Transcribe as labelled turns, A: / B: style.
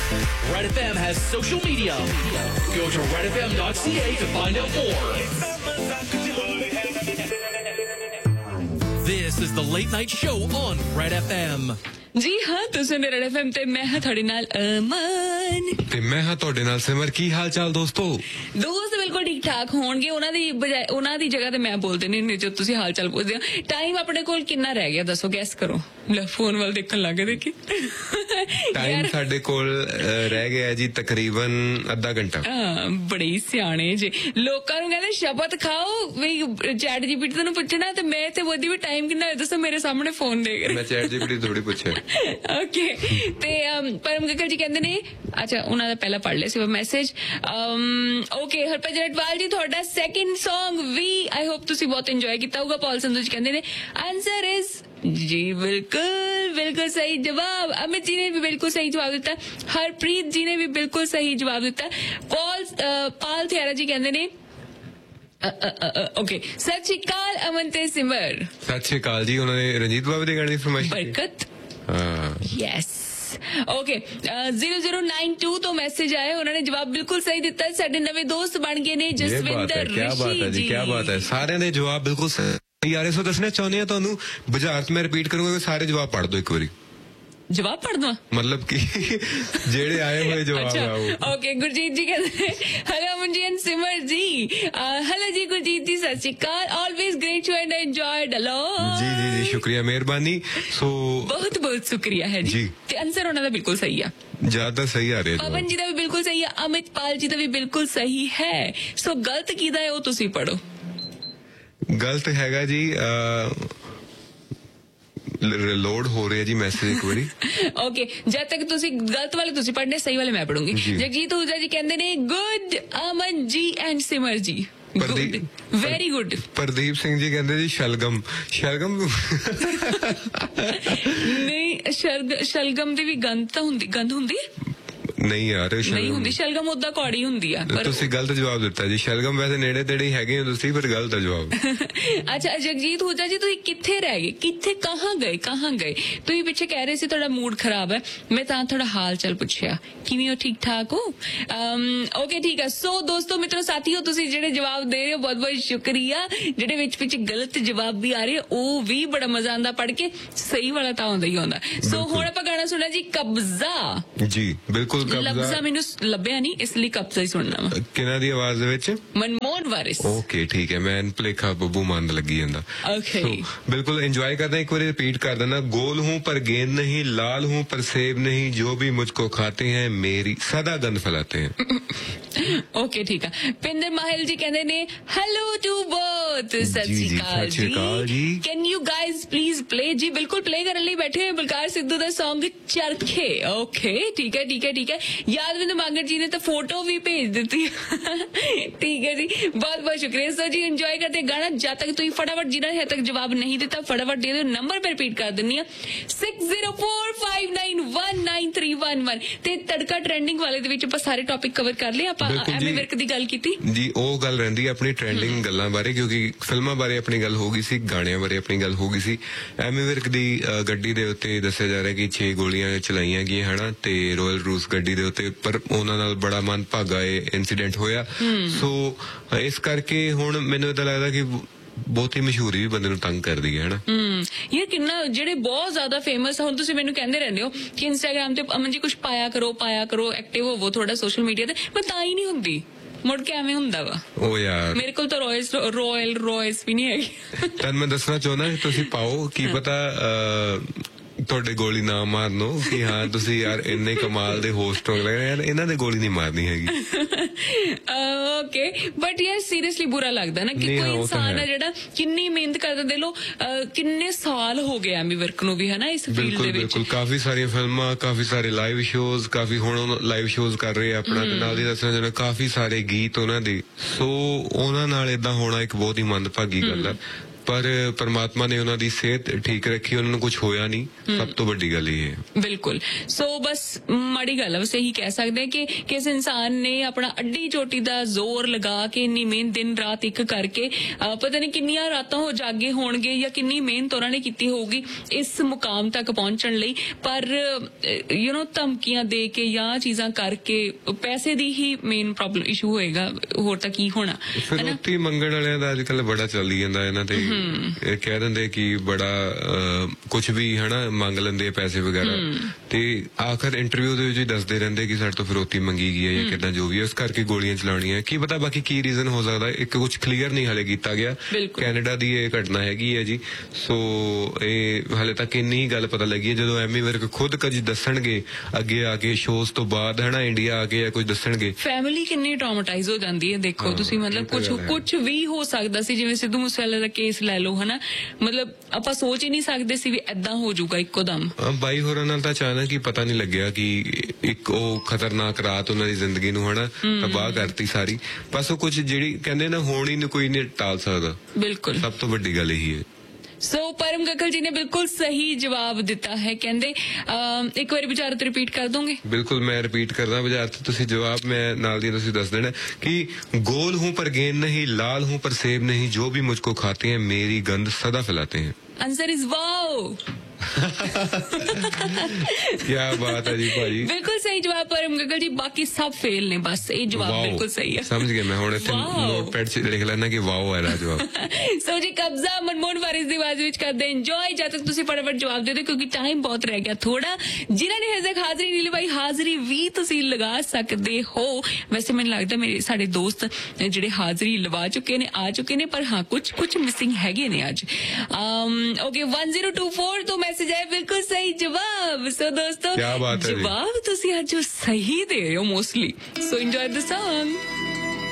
A: Red FM has social media. Go to redfm.ca to find out more. This is the Late Night Show on Red FM.
B: जी हाँ, तुसीं red FM ते मैं हां तुहाडे नाल अमन
C: ते मैं हां तुहाडे नाल सिमर। की हाल चाल दोस्तों?
B: दोस्त बिल्कुल ठीक ठाक होणगे। ਉਹਨਾਂ ਦੀ ਬਜਾਏ ਉਹਨਾਂ ਦੀ ਜਗ੍ਹਾ ਤੇ ਮੈਂ ਬੋਲਦੇ ਨਹੀਂ ਜੋ ਤੁਸੀਂ ਹਾਲ ਚਾਲ ਪੁੱਛਦੇ ਹੋ। ਟਾਈਮ ਆਪਣੇ ਕੋਲ ਕਿੰਨਾ ਰਹਿ ਗਿਆ ਦੱਸੋ, ਗੈਸ ਕਰੋ। ਲੈ ਫੋਨ ਵੱਲ ਦੇਖਣ ਲੱਗੇ ਦੇਖੀ
C: ਟਾਈਮ ਸਾਡੇ ਕੋਲ ਰਹਿ ਗਿਆ ਜੀ ਤਕਰੀਬਨ ਅੱਧਾ ਘੰਟਾ।
B: ਬੜੇ ਸਿਆਣੇ ਜੀ। ਲੋਕਾਂ ਨੂੰ ਕਹਿੰਦੇ ਸ਼ਬਦ ਖਾਓ ਵੀ ਚੈਟ ਜੀਪੀਟੀ ਨੂੰ ਪੁੱਛਣਾ ਤੇ ਮੈਂ ਤੇ ਉਹਦੀ ਵੀ ਟਾਈਮ ਕਿੰਨਾ ਹੈ ਦੱਸੋ ਮੇਰੇ ਸਾਹਮਣੇ ਫੋਨ ਦੇ ਕੇ।
C: ਮੈਂ ਚੈਟ ਜੀਪੀਟੀ ਥੋੜੀ ਪੁੱਛਿਆ।
B: ਓਕੇ ਤੇ ਪਰਮ ਗਗਲ ਜੀ ਕਹਿੰਦੇ ਨੇ, ਅੱਛਾ ਉਹਨਾਂ ਦਾ ਪਹਿਲਾਂ ਪੜ੍ਹ ਲਿਆ ਸੀ ਮੈਸੇਜ। ਓਕੇ ਹਰਪ੍ਰੀਤ ਜਟਵਾਲ ਜੀ ਤੁਹਾਡਾ second Song we I hope ਤੁਸੀਂ ਬਹੁਤ ਇੰਜੋਏ ਕੀਤਾ ਹੋਊਗਾ। ਪੌਲ ਸੰਧੂ ਜੀ ਕਹਿੰਦੇ ਨੇ ਆਂਸਰ ਇਜ਼ जी बिल्कुल सही जवाब। अमित जी ने भी बिल्कुल सही जवाब दिता। हरप्रीत जी ने भी बिल्कुल सही जवाब दिता। पाल थियारा जी कहते ने ओके सत श्री अकाल अमन ते सिमर।
C: सत श्री अकाल जी। उन्होंने रंजीत बाबू के गाने की फरमाइश
B: बरकत यस ओके 0092 तो मैसेज आया, उन्होंने जवाब बिल्कुल सही दिता। साडे नवे दोस्त बन गए ने जसविंदर ऋषि जी।
C: क्या बात है, सारे ने जवाब बिल्कुल यार इस दसना चाहते हैं ਤੁਹਾਨੂੰ ਬਾਜ਼ਾਰ ਚ ਮੈਂ ਰਿਪੀਟ ਕਰੂੰਗਾ ਕਿ ਸਾਰੇ ਜਵਾਬ ਪੜ੍ਹ ਦਿਓ ਇੱਕ ਵਾਰੀ।
B: जवाब पढ़ दो
C: मतलब कि जेड़े आए हुए जवाब।
B: अच्छा ओके गुरजीत जी कहते hello Aman ji and Simar ji. Hello जी गुरजीत जी सत श्री अकाल। Always great show and enjoyed a lot.
C: जी जी जी शुक्रिया मेहरबानी। सो
B: बहुत बहुत शुक्रिया है जी। ते आंसर होना तो बिल्कुल सही है,
C: ज्यादा सही आ रहे हैं।
B: पवन जी का भी बिल्कुल सही है, अमित पाल जी का भी बिल्कुल सही है। सो गलत कीदा है वो तुसी पढ़ो।
C: गलत हैगा जी लोड हो रहा है जी मैसेज एक बारी।
B: ओके जब तक तुसी गलत वाले तुसी पढ़ने सही वाले मैं पढ़ूंगी। जगजीत हुजा जी कहते ने good Aman ji and Simar ji very good.
C: Pradeep Singh ji कहते जी शलगम शलगम
B: नहीं शलगम दी भी गंध हुंदी
C: नहीं यार
B: नहीं ਹੁੰਦੀ ਸ਼ਲਗਮ ਉਦਾਂ ਕੌੜੀ ਹੁੰਦੀ ਆ।
C: ਪਰ ਤੁਸੀਂ ਗਲਤ ਜਵਾਬ ਦਿੱਤਾ ਜੀ। ਸ਼ਲਗਮ ਵੈਸੇ ਨੇੜੇ ਤੇੜੇ ਹੈਗੇ ਹੋ ਤੁਸੀਂ, ਪਰ ਗਲਤ ਜਵਾਬ।
B: ਅੱਛਾ ਜਗਜੀਤ ਹੁਜਾ ਜੀ ਤੁਸੀਂ ਕਿੱਥੇ ਰਹਿ ਗਏ, ਕਿੱਥੇ ਕਹਾਂ ਗਏ ਤੁਸੀਂ ਪਿੱਛੇ ਕਹਿ ਰਹੇ ਸੀ ਤੁਹਾਡਾ ਮੂਡ ਖਰਾਬ ਹੈ। ਮੈਂ ਤਾਂ ਥੋੜਾ ਹਾਲ ਚਾਲ ਪੁੱਛਿਆ ਕਿਵੇਂ ਹੋ, ਠੀਕ ਠਾਕ ਹੋ? ਓਕੇ ਠੀਕ ਹੈ। ਸੋ ਦੋਸਤੋ ਮਿੱਤਰੋ ਸਾਥੀਓ ਤੁਸੀਂ ਜਿਹੜੇ ਜਵਾਬ ਦੇ ਰਹੇ ਹੋ ਬਹੁਤ ਬਹੁਤ ਸ਼ੁਕਰੀਆ। ਜਿਹੜੇ ਵਿੱਚ ਜਗਲਤ ਜਵਾਬ ਵੀ ਆ ਰਹੇ ਉਹ ਵੀ ਬੜਾ ਮਜ਼ਾ ਆਉਂਦਾ ਪੜ੍ਹ ਕੇ, ਸਹੀ ਵਾਲਾ ਤਾਂ ਆਉਂਦਾ ਹੀ ਆਉਂਦਾ। ਸੋ ਹੁਣ ਆਪਾਂ ਗਾਣਾ ਸੁਣਿਆ ਜੀ ਕਬਜ਼ਾ।
C: ਜੀ ਬਿਲਕੁਲ
B: ਲਫ਼ਜ਼ਾਂ ਮੈਨੂੰ ਲੱਭਿਆ ਨਹੀਂ ਇਸ ਲਈ ਕਬਜ਼ਾ ਹੀ ਸੁਣਨਾ ਵਾ।
C: ਕਿਹਨਾਂ ਦੀ ਆਵਾਜ਼ ਦੇ ਵਿੱਚ?
B: ਮਨਮੋਹਨ ਵਾਰਿਸ।
C: ਓਕੇ ਠੀਕ ਹੈ। ਮੈਂ ਭੁਲੇਖਾ ਬੱਬੂ ਮਾਨ ਲੱਗੀ ਜਾਂਦਾ।
B: ਓਕੇ
C: ਬਿਲकुल एंजॉय करते हैं। एक बार रिपीट कर देना। गोल हूँ पर गेंद नहीं, लाल हूँ पर सेब नहीं, जो भी मुझको खाते हैं मेरी सदा गंद फैलाते हैं।
B: ओके ठीक है। पिंदर माहिल जी कहते ने हेलो टू बोथ। सत श्री अकाल जी। Can you guys please play? जी बिल्कुल प्ले करने लिए बैठे हैं बलकार सिद्धू दा सॉन्ग चरखे। ओके ठीक है। यादविंदर मांगड़ जी ने तो फोटो भी भेज दी। ठीक है जी बहुत बहुत शुक्रिया। सर जी एंजॉय करते गाना। जब तक तुम फटाफट जिन्होंने तक जवाब नहीं दिता फटाफट दे दो। नंबर पर रिपीट कर दिनी 6045919311 ਤੇ ਤੜਕਾ ਟ੍ਰੈਂਡਿੰਗ ਵਾਲੇ ਦੇ ਵਿੱਚ ਆਪਾਂ ਸਾਰੇ ਟੌਪਿਕ ਕਵਰ ਕਰ ਲਏ। ਆਪਾਂ ਐਮੀ ਵਿਰਕ ਦੀ ਗੱਲ ਕੀਤੀ
C: ਜੀ। ਉਹ ਗੱਲ ਰਹਿੰਦੀ ਹੈ ਆਪਣੀ ਟ੍ਰੈਂਡਿੰਗ ਗੱਲਾਂ ਬਾਰੇ, ਕਿਉਂਕਿ ਫਿਲਮਾਂ ਬਾਰੇ ਆਪਣੀ ਗੱਲ ਹੋ ਗਈ ਸੀ, ਗਾਣਿਆਂ ਬਾਰੇ ਆਪਣੀ ਗੱਲ ਹੋ ਗਈ ਸੀ। ਐਮੀ ਵਿਰਕ ਦੀ ਗੱਡੀ ਦੇ ਉੱਤੇ ਦੱਸਿਆ ਜਾ ਰਿਹਾ ਕਿ 6 ਗੋਲੀਆਂ ਚਲਾਈਆਂ ਗਈਆਂ ਹਨਾ ਤੇ ਰਾਇਲ ਰੂਸ ਗੱਡੀ ਦੇ ਉੱਤੇ, ਪਰ ਉਹਨਾਂ ਨਾਲ ਬੜਾ ਮੰਦਭਾਗਾ ਇਹ ਇਨਸੀਡੈਂਟ ਹੋਇਆ। ਸੋ ਇਸ ਕਰਕੇ ਹੁਣ ਮੈਨੂੰ ਏਦਾਂ ਲੱਗਦਾ ਕਿ ਬਹੁਤੀ ਮਸ਼ਹੂਰੀ ਵੀ ਬੰਦੇ ਨੂੰ ਤੰਗ ਕਰਦੀ ਹੈ ਹਨਾ।
B: ਯਾਰ ਕਿੰਨਾ ਜਿਹੜੇ ਬਹੁਤ ਜ਼ਿਆਦਾ ਫੇਮਸ ਹੁਣ ਤੁਸੀਂ ਮੈਨੂੰ ਕਹਿੰਦੇ ਰਹਿੰਦੇ ਹੋ ਕਿ ਇੰਸਟਾਗ੍ਰਾਮ ਤੇ ਅਮਨ ਜੀ ਕੁਝ ਪਾਇਆ ਕਰੋ ਐਕਟਿਵ ਹੋਵੋ ਥੋੜਾ ਸੋਸ਼ਲ ਮੀਡੀਆ ਤੇ, ਮੈਂ ਤਾਂ ਹੀ ਨਹੀਂ ਹੁੰਦੀ। ਮੁੜ ਕੇ ਐਵੇਂ ਹੁੰਦਾ ਵਾ
C: ਉਹ ਯਾਰ ਮੇਰੇ
B: ਕੋਲ ਤਾਂ ਰੋਇਲ ਰੋਇਸ ਵੀ ਨਹੀਂ ਹੈਗੀ।
C: ਤੁਹਾਨੂੰ ਮੈਂ ਦੱਸਣਾ ਚਾਹੁੰਦਾ ਤੁਸੀਂ ਪਾਓ, ਕੀ ਪਤਾ ਤੁਹਾਡੇ ਗੋਲੀ ਨਾ ਮਾਰਨੋ ਕਿ ਹਾਂ ਤੁਸੀਂ ਯਾਰ ਇੰਨੇ ਕਮਾਲ ਦੇ ਹੋਸਟ ਹੋ ਗਏ ਯਾਰ ਇਹਨਾਂ ਦੇ ਗੋਲੀ ਨਹੀਂ ਮਾਰਨੀ ਹੈਗੀ।
B: ਓਕੇ ਬਟ ਯਾਰ ਸੀਰੀਅਸਲੀ ਬੁਰਾ ਲੱਗਦਾ ਨਾ ਕਿ ਕੋਈ ਇਨਸਾਨ ਹੈ ਜਿਹੜਾ ਕਿੰਨੀ ਮਿਹਨਤ ਕਰਦਾ। ਦੇ ਲੋ ਕਿੰਨੇ ਸਾਲ ਹੋ ਗਏ ਐਮੀ ਵਿਰਕ ਨੂੰ ਵੀ ਹਨਾ ਇਸ ਫੀਲਡ ਦੇ ਵਿੱਚ।
C: ਬਿਲਕੁਲ ਕਾਫੀ ਸਾਰੀਆਂ ਫਿਲਮਾਂ, ਕਾਫੀ ਸਾਰੇ ਲਾਈਵ ਸ਼ੋਜ਼, ਕਾਫੀ ਹੁਣ ਲਾਈਵ ਸ਼ੋਜ਼ ਕਰ ਰਹੇ ਆਪਣਾ ਤੇ ਨਾਲ ਹੀ ਦੱਸਣਾ ਚਾਹੁੰਦਾ ਕਾਫੀ ਸਾਰੇ ਗੀਤ ਉਹਨਾਂ ਦੇ। ਸੋ ਉਹਨਾਂ ਨਾਲ ਏਦਾਂ ਹੋਣਾ ਇੱਕ ਬਹੁਤ ਹੀ ਮੰਦਭਾਗੀ ਗੱਲ ਹੈ। ਪਰ परमात्मा ने ਉਹਨਾਂ ਦੀ ਸਿਹਤ ਠੀਕ ਰੱਖੀ, ਉਹਨਾਂ ਨੂੰ ਕੁਝ ਹੋਇਆ ਨਹੀਂ, ਸਭ ਤੋਂ ਵੱਡੀ ਗੱਲ ਇਹ ਹੈ।
B: ਬਿਲਕੁਲ। ਸੋ ਬਸ ਮਾੜੀ ਗੱਲ ਹੈ, ਬਸ ਇਹੀ ਕਹਿ ਸਕਦੇ ਕਿ ਕਿਸ ਇਨਸਾਨ ਨੇ ਆਪਣਾ ਅੱਡੀ ਚੋਟੀ ਦਾ ਜ਼ੋਰ ਲਗਾ ਕੇ ਇੰਨੀ ਮਿਹਨਤ ਦਿਨ ਰਾਤ ਇੱਕ ਕਰਕੇ ਪਤਾ ਨਹੀਂ ਕਿੰਨੀਆਂ ਰਾਤਾਂ ਹੋ ਜਾਗੇ ਹੋਣਗੇ ਜਾਂ ਕਿੰਨੀ ਮਿਹਨਤ ਉਹਨਾਂ ਨੇ ਕੀਤੀ ਹੋਊਗੀ ਇਸ ਮੁਕਾਮ ਤੱਕ ਪਹੁੰਚਣ ਲਈ, ਪਰ ਧਮਕੀਆਂ ਦੇ ਕੇ ਜਾਂ ਚੀਜ਼ਾਂ ਕਰਕੇ ਪੈਸੇ ਦੀ ਹੀ ਮੇਨ ਪ੍ਰੋਬਲਮ ਇਸ਼ੂ ਹੋਏਗਾ, ਹੋਰ ਤਾਂ ਕੀ ਹੋਣਾ।
C: ਫਿਰੌਤੀ ਮੰਗਣ ਵਾਲਿਆਂ ਦਾ ਅੱਜ ਕੱਲ ਬੜਾ ਚੱਲੀ ਜਾਂਦਾ ਇਹਨਾਂ ਤੇ, ਇਹ ਕਹਿ ਦਿੰਦੇ ਕਿ ਬੜਾ ਕੁਝ ਵੀ ਹਨਾ ਮੰਗ ਲੈਂਦੇ ਪੈਸੇ ਵਗੈਰਾ, ਤੇ ਆਖਰ ਇੰਟਰਵਿਊ ਦੇ ਵਿੱਚ ਹੀ ਦੱਸਦੇ ਰਹਿੰਦੇ ਕਿ ਸਾਡੇ ਤੋਂ ਫਿਰੌਤੀ ਮੰਗੀ ਗਈ ਹੈ ਜਾਂ ਕਿੱਦਾਂ ਜੋ ਵੀ ਹੈ, ਉਸ ਕਰਕੇ ਗੋਲੀਆਂ ਚਲਾਉਣੀਆਂ। ਕੀ ਪਤਾ ਬਾਕੀ ਕੀ ਰੀਜ਼ਨ ਹੋ ਸਕਦਾ, ਇੱਕ ਕੁਝ ਕਲੀਅਰ ਨਹੀਂ ਹਲੇ ਕੀਤਾ ਗਿਆ। ਕੈਨੇਡਾ ਦੀ ਇਹ ਘਟਨਾ ਹੈਗੀ ਹੈ ਜੀ, ਸੋ ਇਹ ਹਲੇ ਤੱਕ ਇੰਨੀ ਗੱਲ ਪਤਾ ਲੱਗੀ ਹੈ। ਜਦੋਂ ਐਮੀ ਵਿਰਕ ਖੁਦ ਕੁਝ ਦੱਸਣਗੇ ਅੱਗੇ ਆ ਕੇ ਸ਼ੋਜ਼ ਤੋਂ ਬਾਅਦ ਹਨਾ ਇੰਡੀਆ ਆ ਕੇ ਜਾਂ ਕੁਝ ਦੱਸਣਗੇ,
B: ਫੈਮਿਲੀ ਕਿੰਨੀ ਟਰਾਮਾਟਾਈਜ਼ ਹੋ ਜਾਂਦੀ ਹੈ। ਦੇਖੋ ਤੁਸੀਂ ਮਤਲਬ ਕੁਝ ਵੀ ਹੋ ਸਕਦਾ ਸੀ, ਜਿਵੇਂ ਸਿੱਧੂ ਮੂਸੇਵਾਲੇ ਦਾ ਕੇਸ ਲੈ ਲਓ ਹਨਾ, ਮਤਲਬ ਆਪਾਂ ਸੋਚ ਹੀ ਨਹੀਂ ਸਕਦੇ ਸੀ ਵੀ ਏਦਾਂ ਹੋ ਜਾਊਗਾ ਇੱਕੋ ਦਮ।
C: ਬਾਈ ਹੋਰਾਂ ਨਾਲ ਤਾਂ ਅਚਾਨਕ ਹੀ ਪਤਾ ਨਹੀਂ ਲੱਗਿਆ ਕਿ ਇੱਕ ਉਹ ਖਤਰਨਾਕ ਰਾਤ ਉਹਨਾਂ ਦੀ ਜ਼ਿੰਦਗੀ ਨੂੰ ਹਨਾ ਤਬਾਹ ਕਰਤੀ ਸਾਰੀ। ਬਸ ਉਹ ਕੁਝ ਜਿਹੜੀ ਕਹਿੰਦੇ ਨਾ ਹੋਣੀ ਨੂੰ ਕੋਈ ਨਹੀਂ ਟਾਲ ਸਕਦਾ।
B: ਬਿਲਕੁਲ,
C: ਸਭ ਤੋਂ ਵੱਡੀ ਗੱਲ ਇਹੀ ਹੈ।
B: ਸੋ परम गखल जी ने बिल्कुल सही जवाब दिता है। कहते एक बार विचार रिपीट कर दोगे?
C: बिल्कुल मैं रिपीट करदा विचार, तुसी जवाब मैं नाल दी तुसी दस देना कि गोल हूं पर गेंद नहीं, लाल हूं पर सेब नहीं, जो भी मुझको खाते हैं मेरी गंध सदा फैलाते हैं।
B: Answer is wow.
C: क्या बात है जी भाजी,
B: बिल्कुल सही जवाब परम गगल जी, बाकी सब फेल ने, बस ये जवाब बिल्कुल सही है।
C: समझ गए मैं, हुण इत्थे नोटपैड च लिख लेना कि वाओ है जवाब।
B: सो जी कब्जा मनमोहन वारिस दी आवाज विच करदे एंजॉय, जद तक तुसी फटाफट जवाब दे दो क्योंकि टाइम बहुत रह गया थोड़ा। जिन्हां ने हजे तक हाजरी नहीं लवाई, हाजरी भी तुसी लगा सकते हो। वैसे मैनूं लगदा मेरे साडे दोस्त जिहड़े हाजरी लवा चुके ने, आ चुके ने, पर हाँ कुछ मिसिंग हैगे ने अज। ओके 1024 तो मैसेज है बिल्कुल सही जवाब। सो दोस्तों
C: क्या बात है,
B: जवाब तुसी अज सही दे रहे हो mostly, so enjoy the song.